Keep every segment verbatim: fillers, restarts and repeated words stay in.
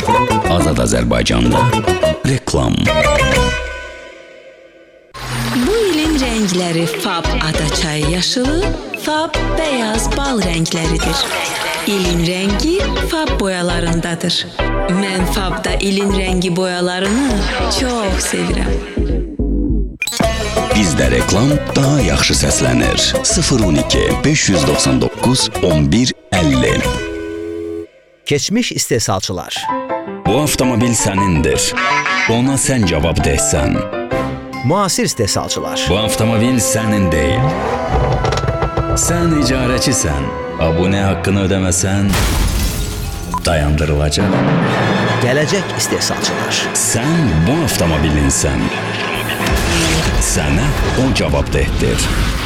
Azad Azərbaycanda reklam. Bu ilin rəngləri Fab Adaçayı yaşılı, Fab beyaz bal rəngləridir. İlin rəngi Fab boyalarındadır. Mən Fabda ilin rəngi boyalarını çox sevirəm. Bizdə reklam daha yaxşı səslənir. sıfır on iki beş yüz doxsan doqquz on bir əlli. Keçmiş istehsalçılar. Bu avtomobil sənindir. Ona sən cavab deysən. Müasir istehsalçılar. Bu avtomobil sənin deyil. Sən icarəçisən. Abunə haqqını ödəməsən dayandırılacaq. Gələcək istehsalçılar. Sən bu avtomobilinsən. Sənə o cavabdehdir.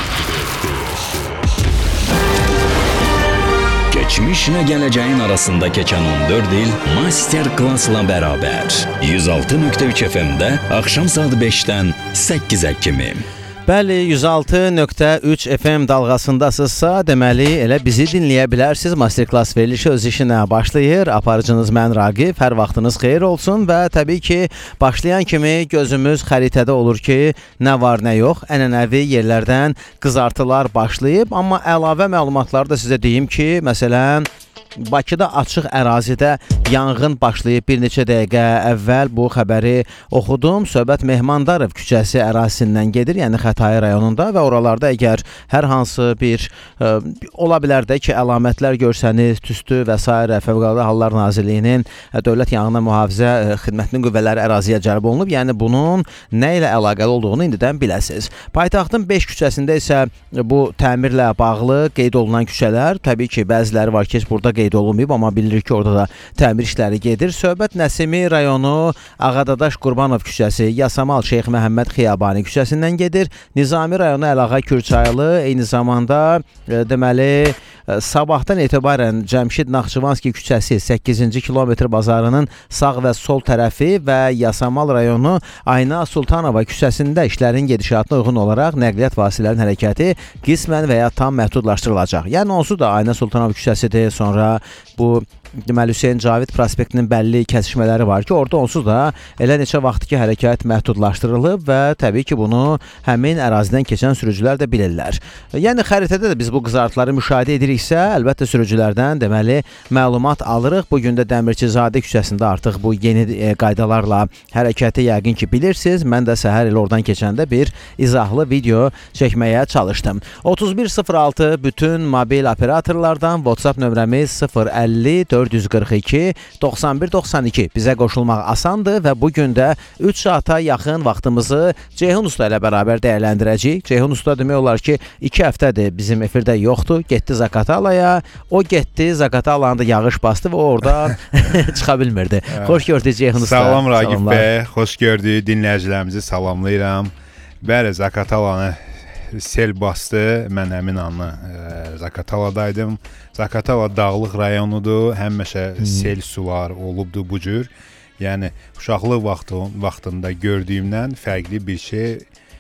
Keçmişlə gələcəyin arasında keçən on dörd il master klassla bərabər. yüz altı nöqtə üç F M-də axşam saat beşdən səkkizə kimi. Bəli, yüz altı nöqtə üç F M dalğasındasınızsa, deməli elə bizi dinləyə bilərsiniz. Masterclass verilişi öz işinə başlayır. Aparıcınız mən Raqib. Hər vaxtınız xeyir olsun və təbii ki, başlayan kimi gözümüz xəritədə olur ki, nə var, nə yox. Ənənəvi yerlərdən qızartılar başlayıb, amma əlavə məlumatları da sizə deyim ki, məsələn, Bakıda açıq ərazidə yanğın başlayıb. Bir neçə dəqiqə əvvəl bu xəbəri oxudum. Söhbət Mehmandarov küçəsi ərazisindən gedir, yəni Xətai rayonunda və oralarda əgər hər hansı bir ə, ola bilər də ki, əlamətlər görsəniz, tüstü və s. Fövqəladə Hallar Nazirliyinin ə, Dövlət Yanğın Mühafizə ə, Xidmətinin qüvvələri əraziyə cəlb olunub. Yəni bunun nə ilə əlaqəli olduğunu indidən biləsiniz. Paytaxtın beş küçəsində isə bu təmirlə bağlı qeyd olunan küçələr, təbii ki, bəziləri var ki, burada qeyd olunmayıb, amma bilirik ki, orada da təmir işləri gedir. Söhbət Nəsimi rayonu Ağadadaş Qurbanov küçəsi, Yasamal Şeyx Məhəmməd Xiyabani küçəsindən gedir. Nizami rayonu Əlağa Kürçaylı, eyni zamanda e, deməli e, sabahdan etibarən Cəmşid Naxçıvanski küçəsi səkkizinci kilometr bazarının sağ və sol tərəfi və Yasamal rayonu Ayna Sultanova küçəsində işlərin gedişatına uyğun olaraq nəqliyyat vasitələrinin hərəkəti qismən və ya tam məhdudlaşdırılacaq. Yəni onsuz da Ayna Sultanova küçəsidir, sonra bu deməli Hüseyn Cavid prospektinin bəlli kəsişmələri var ki, orada onsuz da elə neçə vaxt ki, hərəkət məhdudlaşdırılıb və təbii ki, bunu həmin ərazidən keçən sürücülər də bilirlər. Yəni xəritədə də biz bu qızartıları müşahidə ediriksə, əlbəttə sürücülərdən deməli məlumat alırıq. Bu gün də Dəmirçizadə küçəsində artıq bu yeni e, qaydalarla hərəkəti yəqin ki, bilirsiniz. Mən də səhər ilə oradan keçəndə bir izahlı video çəkməyə çalışdım. otuz bir sıfır altı bütün mobil operatorlardan WhatsApp nömrəmiz sıfır əlli dörd yüz qırx iki doxsan bir doxsan iki bizə qoşulmaq asandır və bu gün də üç saata yaxın vaxtımızı Ceyhun Usta ilə bərabər dəyərləndirəcəyik. Ceyhun Usta demək olar ki, iki həftədir bizim efirdə yoxdur. Getdi Zaqatalaya, o getdi Zaqatalanda yağış bastı və orada çıxa bilmirdi. Xoş gördük Ceyhun Usta. Salam Raqib bəy, xoş gördük. Dinləyicilərimizi salamlayıram. Bəli, Zaqatalanı sel bastı. Mən həmin anı e, Zaqataladaydım. Zaqatala dağlıq rayonudur. Həmişə hmm. sel sular olubdu bu cür. Yəni uşaqlıq vaxtı, vaxtında gördüyümdən fərqli bir şey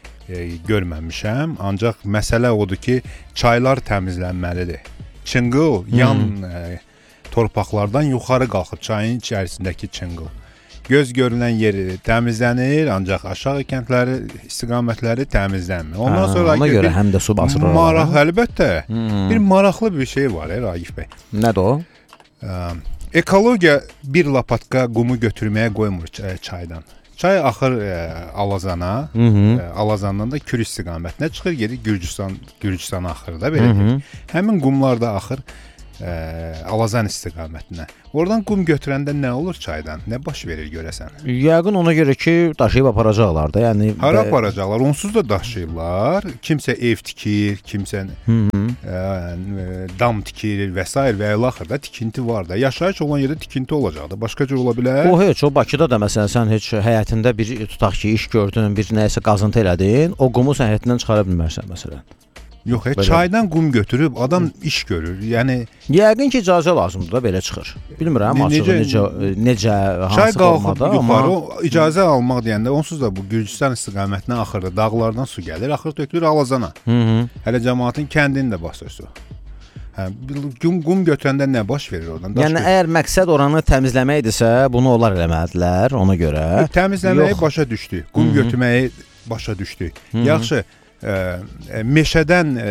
e, görməmişəm. Ancaq məsələ odur ki, çaylar təmizlənməlidir. Çınqıl hmm. yan e, torpaqlardan yuxarı qalxıb çayın içərisindəki çınqıl. Göz görünən yeri təmizlənir, ancaq aşağı kəndləri, istiqamətləri təmizlənmir. Ondan sonra ona görə həm də su basır oralara. Maraq, əlbəttə. Hmm. Bir maraqlı bir şey var, Raqif bəy. Nədir o? Ə, ekologiya bir lapatka qumu götürməyə qoymur çaydan. Çay axır ə, Alazana, ə, Alazandan da Kür istiqamətinə çıxır, gedir Gürcüstan, Gürcüstana axır da belə deyil. Həmin qumlar da axır ə, Alazan istiqamətinə. Oradan qum götürəndə nə olur çaydan? Nə baş verir görəsən? Yəqin ona görə ki, daşıyıb aparacaqlar da. Yəni hara aparacaqlar? Onsuz da daşıyırlar. Kimsə ev tikir, kimsə ə, dam tikir və s. və ilaxırda tikinti var da. Yaşayış olan yerdə tikinti olacaq da. Başqa cür ola bilər. O heç o Bakıda da məsələn sən heç həyatında bir tutaq ki, iş gördün, bir nəyisə qazıntı elədin, o qumu sən həyatından çıxara bilmərsən məsələn. Yox, he, çaydan qum götürüb adam iş görür. Yəni yəqin ki, icazə lazımdır da belə çıxır. Bilmirəm açığı necə necə hansı formada, amma yuxarı icazə almaq deyəndə onsuz da bu Gürcüstan istiqamətinə axırdı. Dağlardan su gəlir, axır tökülür Alazana. Hı -hı. Hələ cəmaətin kəndini də basır su. Hə, qum, qum götürəndə nə baş verir oradan? Daş Yəni götür. əgər məqsəd oranı təmizləməkdirsə, bunu onlar eləməlidirlər ona görə. Təmizləməyi Yox. başa düşdü. Qum götürməyi başa düşdü. Yaxşı, e, e, meşədən e,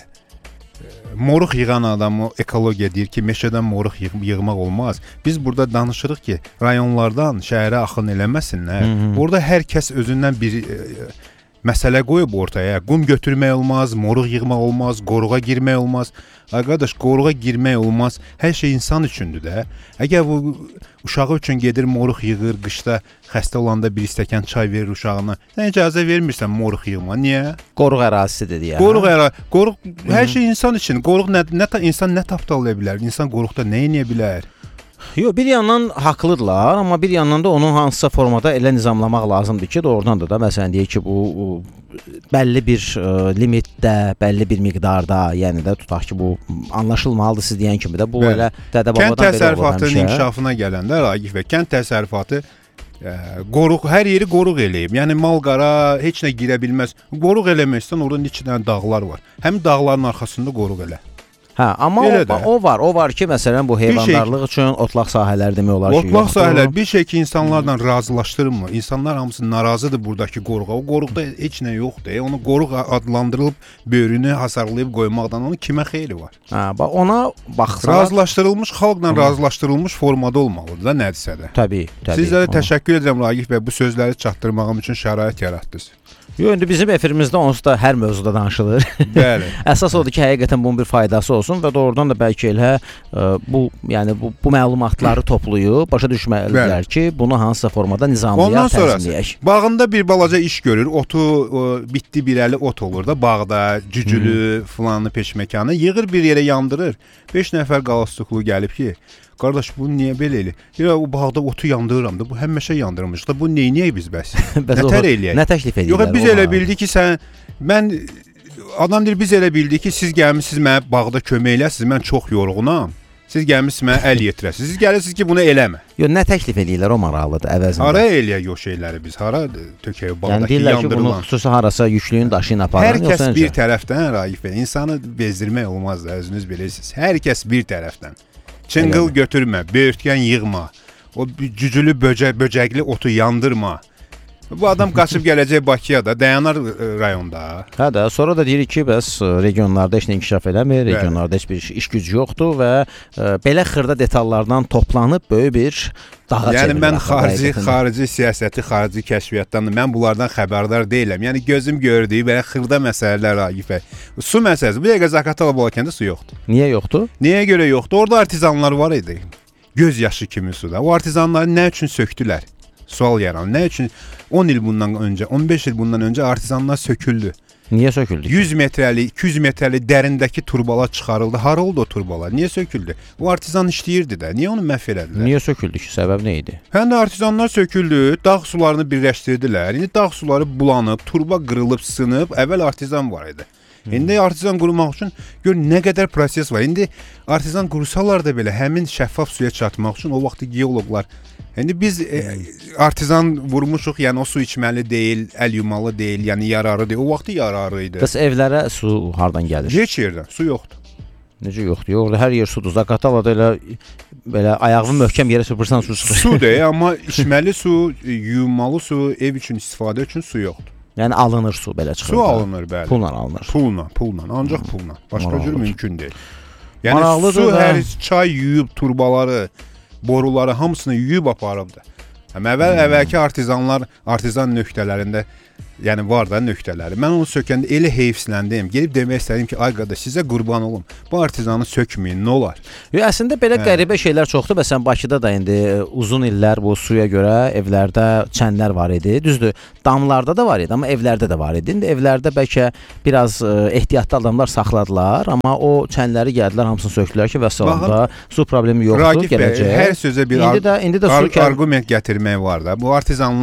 moruq yığan adamı ekologiya deyir ki, meşədən moruq yığ yığmaq olmaz. Biz burada danışırıq ki, rayonlardan şəhərə axın eləməsinlər. Hı -hı. Burada hər kəs özündən bir e, məsələ qoyub ortaya. Qum götürmək olmaz, moruq yığmaq olmaz, qoruğa girmək olmaz. Arkadaş, qoruğa girmək olmaz. Hər şey insan üçündür də. Əgər bu uşağı üçün gedir moruq yığır, qışda xəstə olanda bir stəkan çay verir uşağına. Sən icazə vermirsən moruq yığma. Niyə? Qoruq ərazisidir deyə. Qoruq ərazisi, qoruq hər şey insan üçün. Qoruq nə, nə insan nə tapdalaya bilər? İnsan qoruqda nə edə bilər? Yox, bir yandan haqlıdırlar, amma bir yandan da onun hansısa formada elə nizamlamaq lazımdır ki, doğrudandır da, məsələn deyək ki, bu, bu bəlli bir ə, limitdə, bəlli bir miqdarda, yəni də tutaq ki, bu anlaşılmalıdır siz deyən kimi də, bu Bəli. Elə dədə-babadan kənd təsərrüfatının inkişafına gələndə, Ragif bəy, kənd təsərrüfatı ə, qoruq, hər yeri qoruq eləyib. Yəni mal-qara heç nə girə bilməz. Qoruq eləməksən, orada iki dənə dağlar var. Həm dağların arxasında qoruq elə. Hə, amma o, o var, o var ki, məsələn bu heyvandarlıq şey, üçün otlaq sahələri demək olar ki, yoxdur. Otlaq sahələr bir şey ki, insanlarla razılaşdırılmır. İnsanlar hamısı narazıdır buradakı qoruğa. O qoruqda heç nə yoxdur. E, onu qoruq adlandırılıb, böyrünü hasarlayıb qoymaqdan onun kimə xeyri var? Hə, bax ona baxsaq, razılaşdırılmış, xalqla Hı. razılaşdırılmış formada olmalıdır da nədirsə də. Təbii, təbii. Sizlərə təşəkkür edirəm Ragif bəy, bu sözləri çatdırmağım üçün şərait yaratdınız. Yox, indi bizim efirimizdə onsuz da hər mövzuda danışılır. Bəli. Əsas odur ki, həqiqətən bunun bir faydası olsun və doğrudan da bəlkə elə ə, bu, yəni bu, bu məlumatları toplayıb başa düşməlidirlər ki, bunu hansısa formada nizamlayaq, tənzimləyək. Bağında bir balaca iş görür, otu o, bitdi birəli ot olur da, bağda, cücülü, filanlı peşməkanı yığır bir yerə yandırır. beş nəfər qalastuklu gəlib ki, qardaş bu niyə belə elə? Ya o bağda otu yandırıram da, bu həmişə yandırmış da, bu neyniyək biz bəs? Nətər eləyək? Nə təklif edirlər? Yox, biz elə bildik ki, sən, mən, adam deyir, biz elə bildik ki, siz gəlmişsiniz mənə bağda kömək eləsiniz, mən çox yorğunam. Siz gəlmişsiniz mənə əl yetirəsiniz. Siz gəlirsiniz ki, bunu eləmə. Yox, nə təklif edirlər o maraqlıdır əvəzində. Hara eləyək o şeyləri biz? Hara tökək o bağdakı yəni, yandırılan? Yəni deyirlər ki, bunu xüsusi harasa yüklüyün daşıyın aparan. Hər kəs bir tərəfdən, Raif bəy, insanı bezdirmək olmaz da, özünüz bilirsiniz. Hər kəs bir tərəfdən. Çıngıl götürmə, böyürtkən yığma, o cücülü böcə, böcəkli otu yandırma. Bu adam qaçıb gələcək Bakıya da, dayanar rayonda. Hə də, sonra da deyirik ki, bəs regionlarda heç nə inkişaf eləmir, regionlarda heç bir iş, iş gücü yoxdur və ə, belə xırda detallardan toplanıb böyük bir dağa çevrilir. Yəni mən xarici, xarici siyasəti, xarici kəşfiyyatdan, mən bunlardan xəbərdar deyiləm. Yəni gözüm gördüyü belə xırda məsələlər, Ragif bəy. Su məsələsi, bu dəqiqə Zaqatala Balakəndə su yoxdur. Niyə yoxdur? Niyə görə yoxdur? Orada artizanlar var idi. Göz yaşı kimi suda. O artizanları nə üçün söktülər? Sual yaranır. Nə üçün on il bundan öncə, on beş il bundan öncə artizanlar söküldü? Niyə söküldü? yüz metrəli, iki yüz metrəli dərindəki turbalar çıxarıldı. Hara oldu o turbalar? Niyə söküldü? O artizan işləyirdi də. Niyə onu məhv elədilər? Niyə söküldü ki? Səbəb nə idi? Həm də artizanlar söküldü, dağ sularını birləşdirdilər. İndi dağ suları bulanıb, turba qırılıb, sınıb. Əvvəl artizan var idi. İndi artizan qurmaq üçün gör nə qədər proses var. İndi artizan qursalar da belə həmin şəffaf suya çatmaq üçün o vaxt geoloqlar. İndi biz e, artizan vurmuşuq, yəni o su içməli deyil, əl yumalı deyil, yəni yararı deyil. O vaxt yararı idi. Bəs evlərə su hardan gəlir? Heç yerdən su yoxdur. Necə yoxdur? Yoxdur, hər yer sudur. Zaqatalada elə belə ayağını möhkəm yerə süpürsən su çıxır. Su deyil, amma içməli su, yuyulmalı su, ev üçün istifadə üçün su yoxdur. Yəni alınır su belə çıxır. Su alınır bəli. Pulla alınır. Pulla, pulla, ancaq pulla. Başqa Maraqlıdır. cür mümkün deyil. Yəni Maraqlıdır su da. hər çay yuyub turbaları, boruları hamısını yuyub aparıbdı. Həm əvvəl hmm. əvvəlki artizanlar, artizan nöqtələrində, yəni var da nöqtələri. Mən onu sökəndə elə heyfsləndim. Gelib demək istədim ki, ay qardaş, sizə qurban olum. Bu artizanı sökməyin, nə olar? Yo, əslində belə hə. qəribə şeylər çoxdur. Məsələn, Bakıda da indi uzun illər bu suya görə evlərdə çənlər var idi. Düzdür, damlarda da var idi, amma evlərdə də var idi. İndi evlərdə bəlkə biraz ə, ehtiyatlı adamlar saxladılar, amma o çənləri gəldilər, hamısını sökdülər ki, vəssalamda su problemi yoxdur, Ragif gələcək. Bəy, hər sözə bir indi də, indi də ar su argument gətirmək var da. Bu artizanlar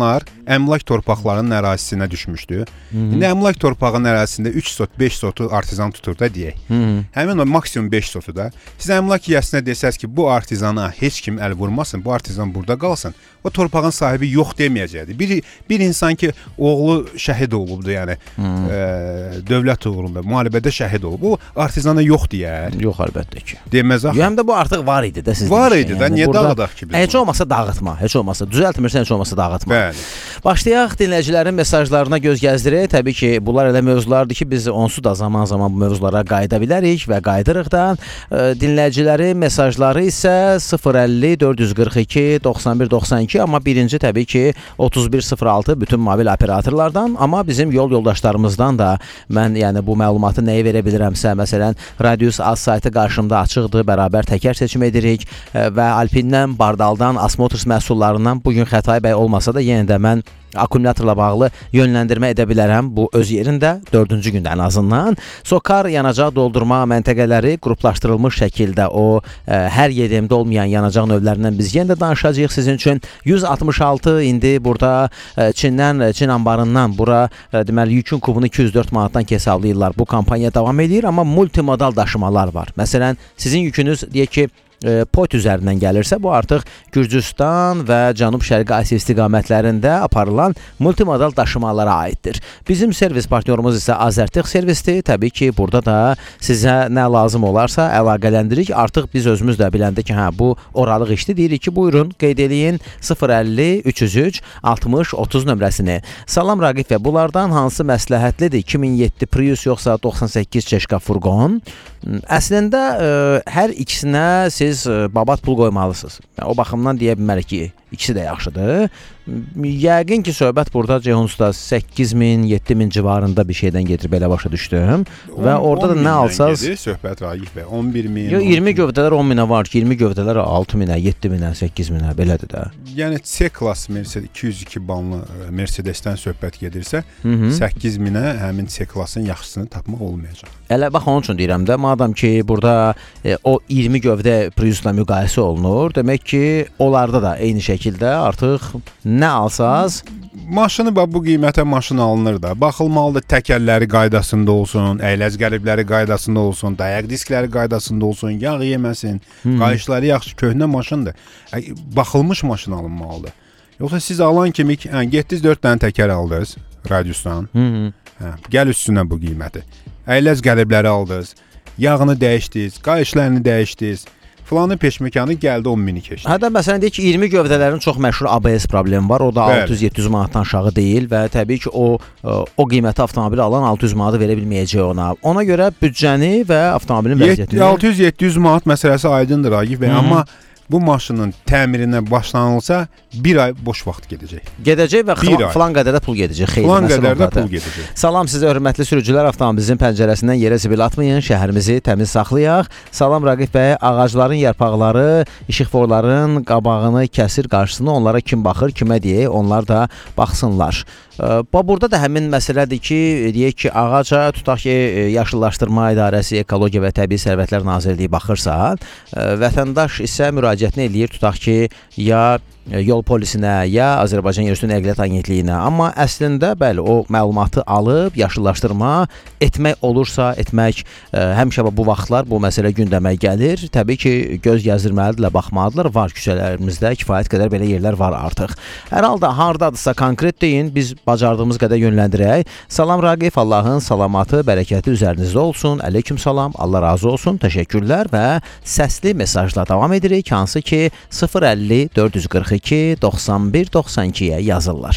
əmlak torpaqlarının ərazisinə düşmüşdü. İndi əmlak torpağının ərazisində üç sot, beş sotu artizan tutur da deyək. Hı -hı. Həmin o maksimum beş sotu da siz əmlak yiyəsinə desəz ki, bu artizana heç kim əl vurmasın, bu artizan burada qalsın. O torpağın sahibi yox deməyəcəkdir. Bir bir insan ki, oğlu şəhid olubdu, yəni e, dövlət uğrunda müharibədə şəhid olub. Bu artizana yox deyər. Yox, əlbəttə ki. Deməz axı. Həm də bu artıq var idi də siz. Var idi də, niyə dağıdaq ki biz? Heç olmasa dağıtma, heç olmasa düzəltmirsən, heç olmasa dağıtma. Bəli. Başlayaq dinləyicilərin mesajlarına göz gəzdirək. Təbii ki, bunlar elə mövzulardır ki, biz onsuz da zaman-zaman bu mövzulara qayıda bilərik və qayıdırıq da. Dinləyicilərin mesajları isə sıfır əlli dörd yüz qırx iki doxsan bir doxsan iki, amma birinci təbii ki otuz bir sıfır altı bütün mobil operatorlardan, amma bizim yol yoldaşlarımızdan da mən yəni bu məlumatı nəyə verə bilirəmsə, məsələn, Radius Az saytı qarşımda açıqdır, bərabər təkər seçim edirik və Alpindən, Bardaldan, Asmotors məhsullarından bugün Xətai bəy olmasa da yenə də mən akkumulyatorla bağlı yönləndirmə edə bilərəm. Bu öz yerində dördüncü gündə ən azından. Sokar yanacaq doldurma məntəqələri qruplaşdırılmış şəkildə o ə, hər yedemdə olmayan yanacaq növlərindən biz yenə də danışacağıq sizin üçün. yüz altmış altı indi burada ə, Çindən, Çin anbarından bura ə, deməli yükün kubunu iki yüz dörd manatdan hesablayırlar. Bu kampaniya davam edir, amma multimodal daşımalar var. Məsələn, sizin yükünüz deyək ki Pot üzərindən gəlirsə, bu artıq Gürcüstan və Cənub-Şərqi Asiya istiqamətlərində aparılan multimodal daşımalara aiddir. Bizim servis partnyorumuz isə Azərtex servisdir. Təbii ki, burada da sizə nə lazım olarsa əlaqələndirik. Artıq biz özümüz də biləndə ki, hə, bu oralıq işdir. Deyirik ki, buyurun, qeyd eləyin sıfır əlli üç yüz üç altmış otuz nömrəsini. Salam Raqif və bunlardan hansı məsləhətlidir? iki min yeddi Prius yoxsa doxsan səkkiz Çeşka furqon? Əslində, ə, hər ikisinə siz ə, babat pul qoymalısınız. Yəni, o baxımdan deyə bilmərik ki, ikisi də yaxşıdır. Yəqin ki, söhbət burada Ceyhunusda səkkiz min, yeddi min civarında bir şeydən gedir, belə başa düşdüm. Və orada da nə alsaz... Gedir, söhbət Raqif bəy, on bir min... Yox, iyirmi gövdələr on minə var ki, iyirmi gövdələr altı minə, yeddi minə, səkkiz minə, belədir də. Yəni, C-klass Mercedes, iki yüz iki banlı Mercedes-dən söhbət gedirsə, Hı -hı. səkkiz minə həmin C-klassın yaxşısını tapmaq olmayacaq. Elə bax, onun üçün deyirəm də, madam ki, burada e, o iyirmi gövdə Priusla müqayisə olunur, demək ki, onlarda da eyni şəkildə artıq nə alsaz... Maşını bu qiymətə maşın alınır da. Baxılmalıdır, təkərləri qaydasında olsun, əyləc qəlibləri qaydasında olsun, dayaq diskləri qaydasında olsun, yağ yeməsin, hmm. qayışları yaxşı, köhnə maşındır. Baxılmış maşın alınmalıdır. Yoxsa siz alan kimi, hə, getdiniz dörd dənə təkər aldınız Radiusdan, hmm. hə, gəl üstünə bu qiyməti. Əyləc qəlibləri aldınız, yağını dəyişdiniz, qayışlarını dəyişdiniz. Falanın peşməkanı gəldi on mini keçdi. Hətta məsələn deyək ki, iyirmi gövdələrin çox məşhur A B S problemi var. O da altı yüz yeddi yüz manatdan aşağı deyil və təbii ki, o o qiymətli avtomobil alan altı yüz manatı verə bilməyəcək ona. Ona görə büdcəni və avtomobilin vəziyyətini... altı yüz yeddi yüz manat məsələsi aydındır Raqif bəy, amma bu maşının təmirinə başlanılsa bir ay boş vaxt gedəcək. Gedəcək və filan, filan qədərdə pul gedəcək. Xeyr, filan qədərdə pul gedəcək. Salam sizə hörmətli sürücülər, avtomobilinizin pəncərəsindən yerə zibil atmayın, şəhərimizi təmiz saxlayaq. Salam Raqif bəy, ağacların yarpaqları, işıqforların qabağını kəsir, qarşısını onlara kim baxır, kimə deyək, onlar da baxsınlar. Burada da həmin məsələdir ki, deyək ki, ağaca tutaq ki, Yaşıllaşdırma İdarəsi, Ekologiya və Təbii Sərvətlər Nazirliyi baxırsa, vətəndaş isə müraciətini eləyir, tutaq ki, ya yol polisinə, ya Azərbaycan Yerüstü Nəqliyyat Agentliyinə. Amma əslində, bəli, o məlumatı alıb, yaşıllaşdırma etmək olursa, etmək ə, həmişə bu vaxtlar bu məsələ gündəmə gəlir. Təbii ki, göz gəzdirməlidirlər, baxmalıdırlar. Var küçələrimizdə kifayət qədər belə yerlər var artıq. Hər halda hardadırsa konkret deyin, biz bacardığımız qədər yönləndirək. Salam Raqif, Allahın salamatı, bərəkəti üzərinizdə olsun. Əleyküm salam, Allah razı olsun, təşəkkürlər və səsli mesajla davam edirik. Hansı ki, sıfır əlli dörd yüz qırx iki doxsan bir doxsan ikiyə yazırlar.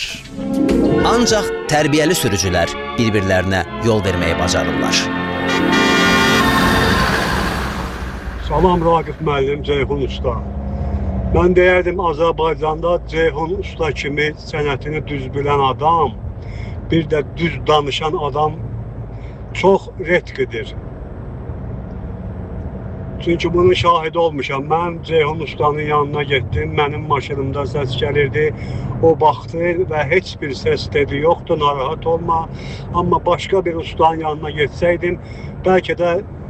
Ancaq tərbiyəli sürücülər bir-birlərinə yol verməyi bacarırlar. Salam Raqif müəllim, Ceyhun usta. Mən deyərdim, Azərbaycanda Ceyhun usta kimi sənətini düz bilən adam, bir də düz danışan adam çox redkidir. Çünki bunun şahidi olmuşam. Mən Ceyhun ustanın yanına getdim, mənim maşınımda səs gəlirdi. O baxdı və heç bir səs dedi, yoxdur, narahat olma. Amma başqa bir ustanın yanına getsəydim, bəlkə də